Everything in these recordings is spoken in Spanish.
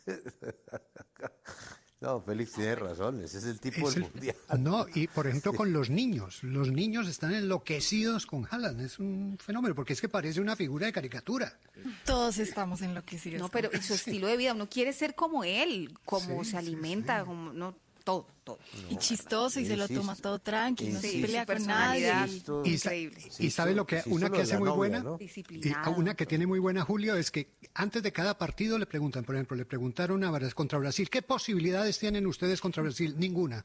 No, Félix tiene razón, ese es el tipo del mundial. No, y por ejemplo con los niños están enloquecidos con Haaland, es un fenómeno, porque es que parece una figura de caricatura. Todos estamos enloquecidos. No, pero su estilo de vida, uno quiere ser como él, como se alimenta, como no todo. Y chistoso, y se lo toma todo tranquilo, no se pelea con nadie. Increíble. Y sabe lo que una que hace muy buena, ¿no? y una que tiene muy buena, Julio, es que antes de cada partido le preguntan, por ejemplo, le preguntaron contra Brasil, ¿qué posibilidades tienen ustedes contra Brasil? Ninguna,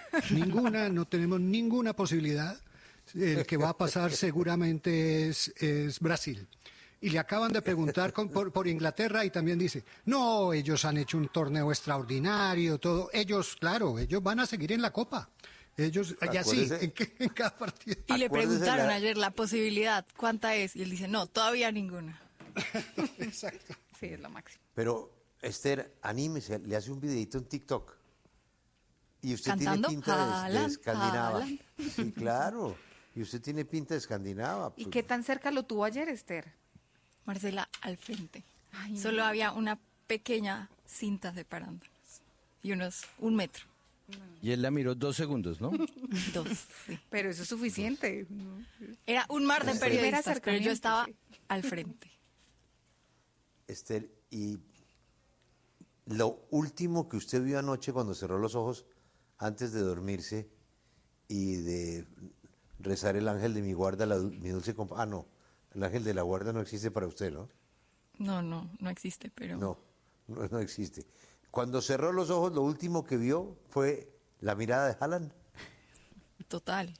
no tenemos ninguna posibilidad. El que va a pasar seguramente es Brasil. Y le acaban de preguntar por Inglaterra y también dice, no, ellos han hecho un torneo extraordinario, todo. Ellos van a seguir en la Copa. Ellos, allá sí, en cada partido. Y le preguntaron ayer la posibilidad, ¿cuánta es? Y él dice, no, todavía ninguna. Exacto. Sí, es lo máximo. Pero, Esther, anímese, le hace un videito en TikTok. Y usted ¿Cantando? tiene pinta de Haaland, escandinava. Haaland. Sí, claro. Y usted tiene pinta de escandinava. ¿Y pues. qué tan cerca lo tuvo ayer, Esther? Marcela, al frente. Ay, Solo no. había una pequeña cinta separándonos. Y unos 1 metro. Y él la miró 2 segundos, ¿no? 2, sí. Pero eso es suficiente. Era un mar de Primer periodistas, pero yo acercamiento, estaba sí. al frente. Esther, y lo último que usted vio anoche cuando cerró los ojos antes de dormirse y de rezar el ángel de mi guarda, mi dulce compañía. Ah, no, el ángel de la guarda no existe para usted, ¿no? No existe, pero... No existe. Cuando cerró los ojos, lo último que vio fue la mirada de Haaland. Total.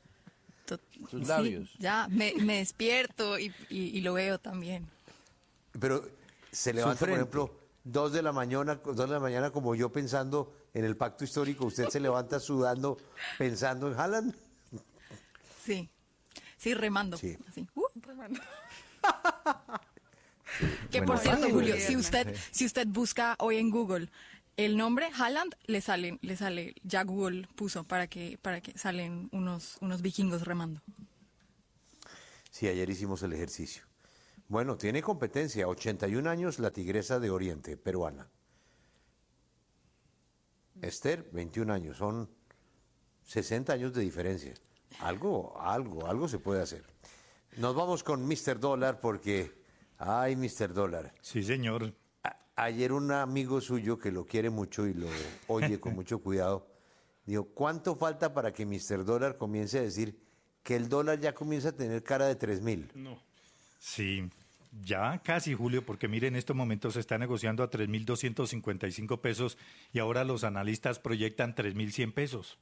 Sus labios. Sí, ya, me despierto y lo veo también. Pero se levanta, por frente. ejemplo, 2 de la mañana, como yo pensando en el pacto histórico, usted se levanta sudando, pensando en Haaland. Sí, remando. Sí. Así. Remando. Que Bueno, por cierto, bueno, Julio, bueno. si usted busca hoy en Google el nombre Haaland, le sale, ya Google puso para que salen unos vikingos remando. Sí, ayer hicimos el ejercicio. Bueno, tiene competencia, 81 años, la tigresa de Oriente, peruana. Esther, 21 años, son 60 años de diferencia. Algo se puede hacer. Nos vamos con Mr. Dólar porque, ay, Mr. Dólar. Sí, señor. Ayer un amigo suyo que lo quiere mucho y lo oye con mucho cuidado, dijo, ¿cuánto falta para que Mr. Dólar comience a decir que el dólar ya comienza a tener cara de 3.000? No. Sí, ya casi, Julio, porque mire, en estos momentos se está negociando a 3.255 pesos y ahora los analistas proyectan 3.100 pesos.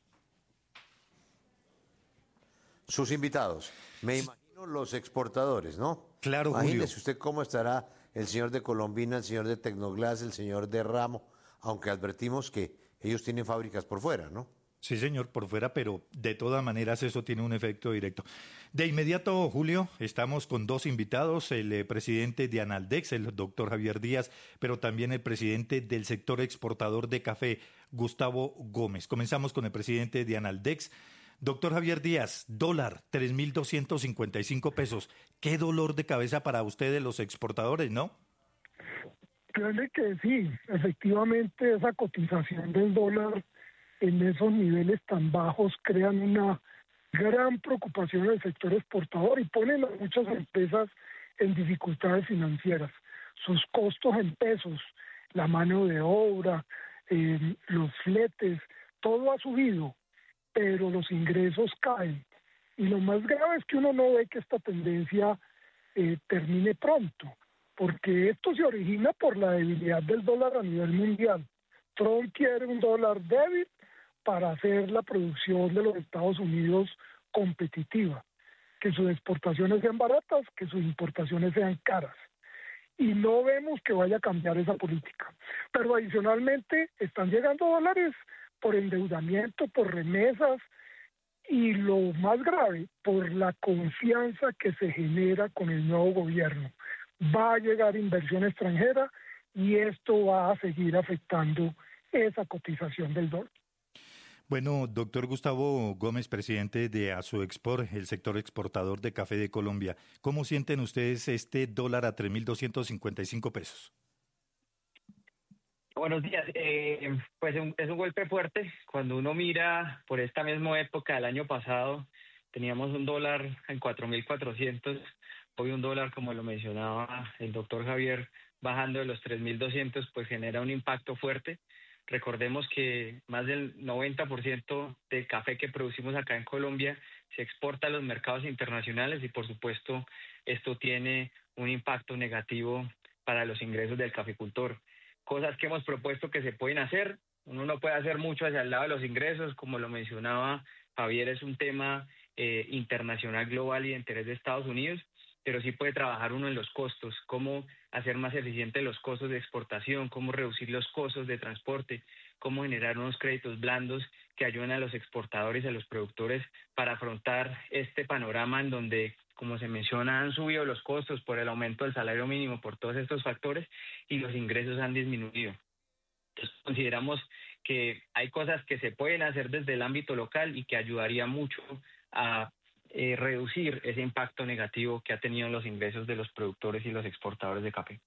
Sus invitados, me imagino los exportadores, ¿no? Claro, Imagínese Julio. usted cómo estará el señor de Colombina, el señor de Tecnoglass, el señor de Ramo, aunque advertimos que ellos tienen fábricas por fuera, ¿no? Sí, señor, por fuera, pero de todas maneras eso tiene un efecto directo. De inmediato, Julio, estamos con 2 invitados, el presidente de Analdex, el doctor Javier Díaz, pero también el presidente del sector exportador de café, Gustavo Gómez. Comenzamos con el presidente de Analdex. Doctor Javier Díaz, dólar, 3.255 pesos. Qué dolor de cabeza para ustedes los exportadores, ¿no? Créanle que sí, efectivamente esa cotización del dólar en esos niveles tan bajos crean una gran preocupación en el sector exportador y ponen a muchas empresas en dificultades financieras. Sus costos en pesos, la mano de obra, los fletes, todo ha subido, pero los ingresos caen. Y lo más grave es que uno no ve que esta tendencia termine pronto, porque esto se origina por la debilidad del dólar a nivel mundial. Trump quiere un dólar débil para hacer la producción de los Estados Unidos competitiva, que sus exportaciones sean baratas, que sus importaciones sean caras. Y no vemos que vaya a cambiar esa política. Pero adicionalmente están llegando dólares por endeudamiento, por remesas, y lo más grave, por la confianza que se genera con el nuevo gobierno. Va a llegar inversión extranjera y esto va a seguir afectando esa cotización del dólar. Bueno, doctor Gustavo Gómez, presidente de Asoexport, el sector exportador de café de Colombia, ¿cómo sienten ustedes este dólar a 3.255 pesos? Buenos días. Pues es un golpe fuerte. Cuando uno mira por esta misma época del año pasado, teníamos un dólar en 4.400. Hoy un dólar, como lo mencionaba el doctor Javier, bajando de los 3.200, pues genera un impacto fuerte. Recordemos que más del 90% del café que producimos acá en Colombia se exporta a los mercados internacionales y, por supuesto, esto tiene un impacto negativo para los ingresos del caficultor. Cosas que hemos propuesto que se pueden hacer. Uno no puede hacer mucho hacia el lado de los ingresos, como lo mencionaba Javier, es un tema internacional, global y de interés de Estados Unidos, pero sí puede trabajar uno en los costos, cómo hacer más eficientes los costos de exportación, cómo reducir los costos de transporte, cómo generar unos créditos blandos que ayuden a los exportadores y a los productores para afrontar este panorama en donde, como se menciona, han subido los costos por el aumento del salario mínimo, por todos estos factores, y los ingresos han disminuido. Entonces, consideramos que hay cosas que se pueden hacer desde el ámbito local y que ayudaría mucho a reducir ese impacto negativo que ha tenido en los ingresos de los productores y los exportadores de café.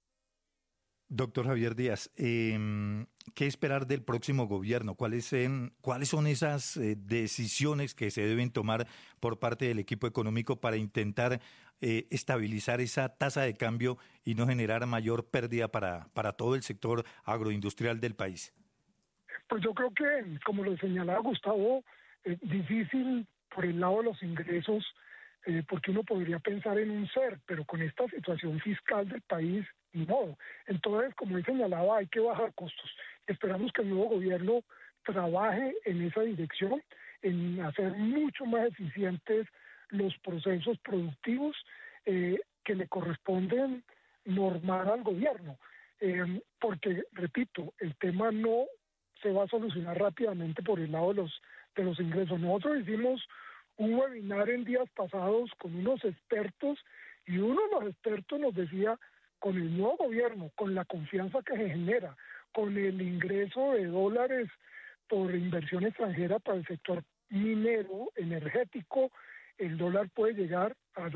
Doctor Javier Díaz, ¿qué esperar del próximo gobierno? ¿Cuáles son esas decisiones que se deben tomar por parte del equipo económico para intentar estabilizar esa tasa de cambio y no generar mayor pérdida para todo el sector agroindustrial del país? Pues yo creo que, como lo señalaba Gustavo, difícil por el lado de los ingresos, porque uno podría pensar en un ser, pero con esta situación fiscal del país, no. Entonces, como él señalaba, hay que bajar costos. Esperamos que el nuevo gobierno trabaje en esa dirección, en hacer mucho más eficientes los procesos productivos que le corresponden normar al gobierno. Porque, repito, el tema no se va a solucionar rápidamente por el lado de los ingresos. Nosotros hicimos un webinar en días pasados con unos expertos y uno de los expertos nos decía, con el nuevo gobierno, con la confianza que se genera, con el ingreso de dólares por inversión extranjera para el sector minero, energético, el dólar puede llegar a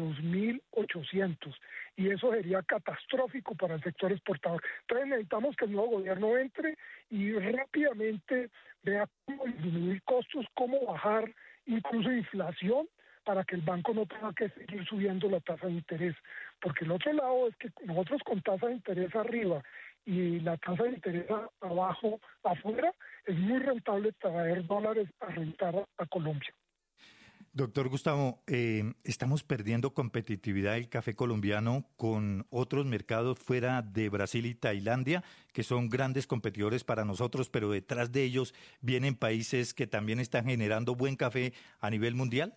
2.800 y eso sería catastrófico para el sector exportador. Entonces necesitamos que el nuevo gobierno entre y rápidamente vea cómo disminuir costos, cómo bajar incluso inflación para que el banco no tenga que seguir subiendo la tasa de interés. Porque el otro lado es que nosotros con tasa de interés arriba y la tasa de interés abajo, afuera, es muy rentable traer dólares a rentar a Colombia. Doctor Gustavo, estamos perdiendo competitividad del café colombiano con otros mercados fuera de Brasil y Tailandia, que son grandes competidores para nosotros, pero detrás de ellos vienen países que también están generando buen café a nivel mundial.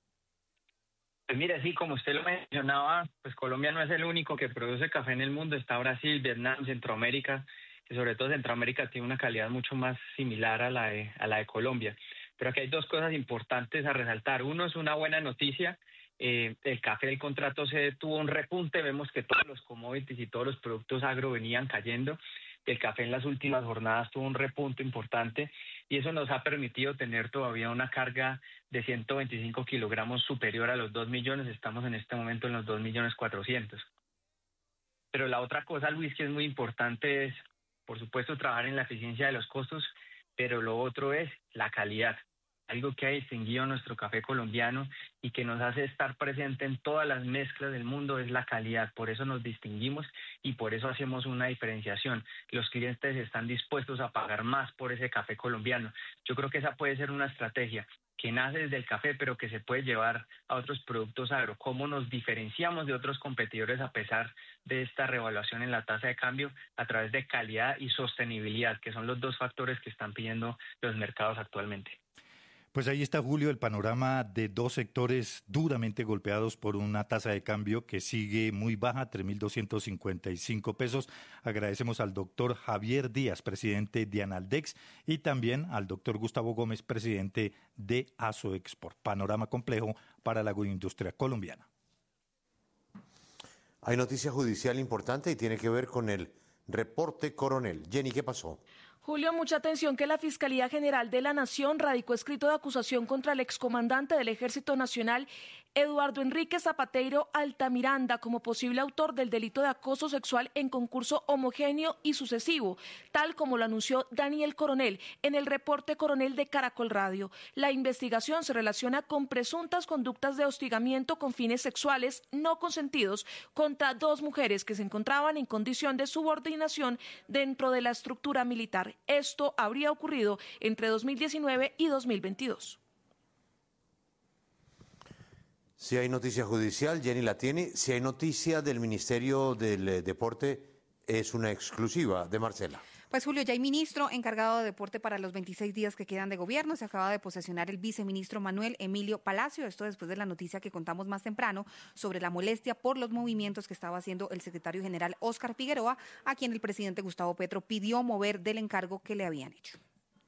Pues mire, sí, como usted lo mencionaba, pues Colombia no es el único que produce café en el mundo, está Brasil, Vietnam, Centroamérica, que sobre todo Centroamérica tiene una calidad mucho más similar a la de Colombia. Pero aquí hay dos cosas importantes a resaltar. Uno es una buena noticia. El café, el contrato se tuvo un repunte. Vemos que todos los commodities y todos los productos agro venían cayendo. El café en las últimas jornadas tuvo un repunte importante y eso nos ha permitido tener todavía una carga de 125 kilogramos superior a los 2 millones. Estamos en este momento en los 2.400.000. Pero la otra cosa, Luis, que es muy importante es, por supuesto, trabajar en la eficiencia de los costos, pero lo otro es la calidad, algo que ha distinguido a nuestro café colombiano y que nos hace estar presente en todas las mezclas del mundo es la calidad. Por eso nos distinguimos y por eso hacemos una diferenciación. Los clientes están dispuestos a pagar más por ese café colombiano. Yo creo que esa puede ser una estrategia que nace desde el café, pero que se puede llevar a otros productos agro. ¿Cómo nos diferenciamos de otros competidores a pesar de esta revaluación en la tasa de cambio? A través de calidad y sostenibilidad, que son los dos factores que están pidiendo los mercados actualmente. Pues ahí está, Julio, el panorama de dos sectores duramente golpeados por una tasa de cambio que sigue muy baja, 3.255 pesos. Agradecemos al doctor Javier Díaz, presidente de Analdex, y también al doctor Gustavo Gómez, presidente de Asoexport. Panorama complejo para la agroindustria colombiana. Hay noticia judicial importante y tiene que ver con el reporte Coronel. Jenny, ¿qué pasó? Julio, mucha atención que la Fiscalía General de la Nación radicó escrito de acusación contra el excomandante del Ejército Nacional Eduardo Enrique Zapateiro Altamiranda como posible autor del delito de acoso sexual en concurso homogéneo y sucesivo, tal como lo anunció Daniel Coronel en el reporte Coronel de Caracol Radio. La investigación se relaciona con presuntas conductas de hostigamiento con fines sexuales no consentidos contra 2 mujeres que se encontraban en condición de subordinación dentro de la estructura militar. Esto habría ocurrido entre 2019 y 2022. Si hay noticia judicial, Jenny la tiene. Si hay noticia del Ministerio del Deporte, es una exclusiva de Marcela. Pues Julio, ya hay ministro encargado de deporte para los 26 días que quedan de gobierno. Se acaba de posesionar el viceministro Manuel Emilio Palacio. Esto después de la noticia que contamos más temprano sobre la molestia por los movimientos que estaba haciendo el secretario general Óscar Figueroa, a quien el presidente Gustavo Petro pidió mover del encargo que le habían hecho.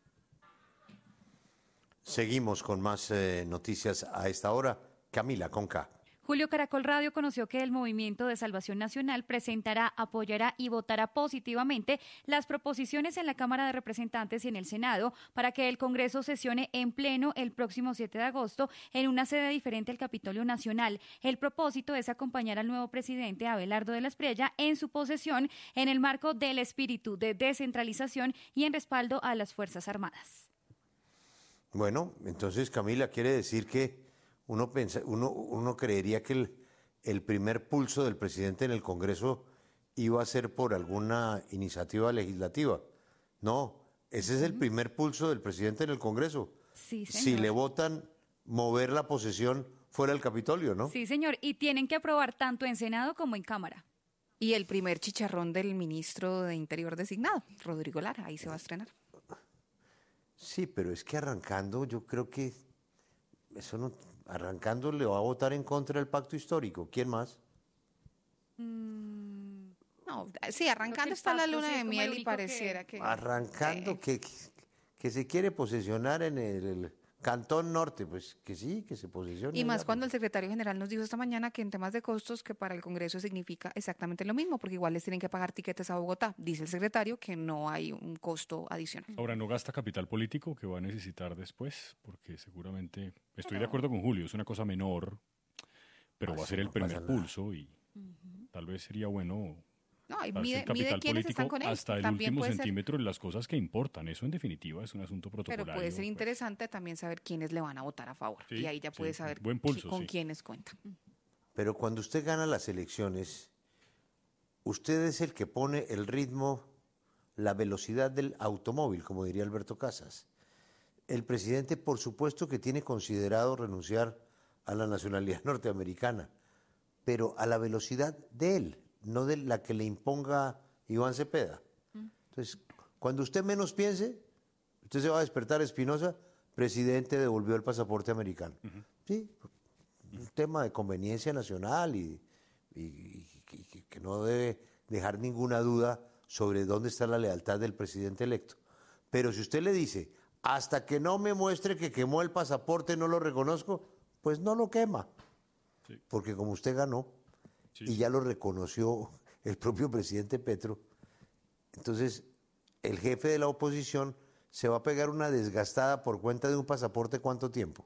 Seguimos con más noticias a esta hora. Camila, con K. Julio, Caracol Radio conoció que el Movimiento de Salvación Nacional presentará, apoyará y votará positivamente las proposiciones en la Cámara de Representantes y en el Senado para que el Congreso sesione en pleno el próximo 7 de agosto en una sede diferente al Capitolio Nacional. El propósito es acompañar al nuevo presidente Abelardo de la Espriella en su posesión en el marco del espíritu de descentralización y en respaldo a las Fuerzas Armadas. Bueno, entonces, Camila, quiere decir que uno creería que el primer pulso del presidente en el Congreso iba a ser por alguna iniciativa legislativa. No, ese es el primer pulso del presidente en el Congreso. Sí, señor. Si le votan mover la posesión fuera del Capitolio, ¿no? Sí, señor, y tienen que aprobar tanto en Senado como en Cámara. Y el primer chicharrón del ministro de Interior designado, Rodrigo Lara, ahí se va a estrenar. Sí, pero es que arrancando, yo creo que eso no... Arrancando le va a votar en contra del pacto histórico. ¿Quién más? No, sí, arrancando está la luna de miel y pareciera que... Arrancando que se quiere posesionar en el Cantón Norte, pues que sí, que se posesione. Y más cuando el secretario general nos dijo esta mañana que en temas de costos que para el Congreso significa exactamente lo mismo, porque igual les tienen que pagar tiquetes a Bogotá. Dice el secretario que no hay un costo adicional. Ahora, no gasta capital político que va a necesitar después, porque seguramente, estoy de acuerdo con Julio, es una cosa menor, pero va a ser el primer pulso y tal vez sería bueno... No, y mide quiénes están con él. Hasta el También último puede ser. centímetro en las cosas que importan. Eso en definitiva es un asunto protocolario. Pero puede ser interesante también saber quiénes le van a votar a favor. Sí, y ahí ya puede saber buen pulso, con quiénes cuentan. Pero cuando usted gana las elecciones, usted es el que pone el ritmo, la velocidad del automóvil, como diría Alberto Casas. El presidente, por supuesto, que tiene considerado renunciar a la nacionalidad norteamericana, pero a la velocidad de él, no de la que le imponga Iván Cepeda. Entonces, cuando usted menos piense, usted se va a despertar, Espinosa, presidente devolvió el pasaporte americano. Sí, un tema de conveniencia nacional y que no debe dejar ninguna duda sobre dónde está la lealtad del presidente electo. Pero si usted le dice, hasta que no me muestre que quemó el pasaporte, no lo reconozco, pues no lo quema. Sí. Porque como usted ganó, y ya lo reconoció el propio presidente Petro, entonces el jefe de la oposición se va a pegar una desgastada por cuenta de un pasaporte, ¿cuánto tiempo?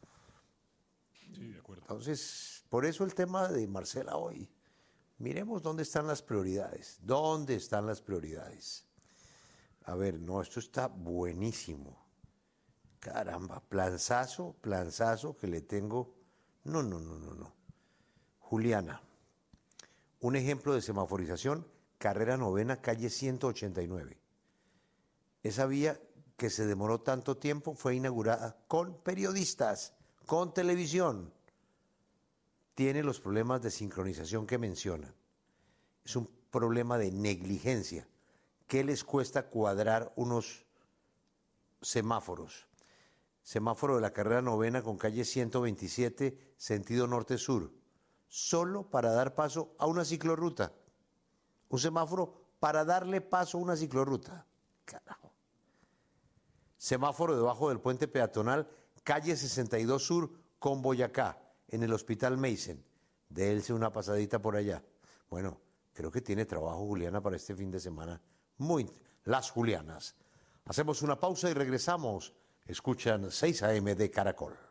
Sí, de acuerdo. Entonces, por eso el tema de Marcela hoy. Miremos dónde están las prioridades. ¿Dónde están las prioridades? A ver, no, esto está buenísimo. Caramba, planzazo que le tengo. No. Juliana. Un ejemplo de semaforización, carrera novena, calle 189. Esa vía que se demoró tanto tiempo fue inaugurada con periodistas, con televisión. Tiene los problemas de sincronización que mencionan. Es un problema de negligencia. ¿Qué les cuesta cuadrar unos semáforos? Semáforo de la carrera novena con calle 127, sentido norte-sur. Solo para dar paso a una ciclorruta. Un semáforo para darle paso a una ciclorruta. Carajo. Semáforo debajo del puente peatonal, calle 62 Sur con Boyacá, en el Hospital Mason. Dése una pasadita por allá. Bueno, creo que tiene trabajo Juliana para este fin de semana. Las Julianas. Hacemos una pausa y regresamos. Escuchan 6 AM de Caracol.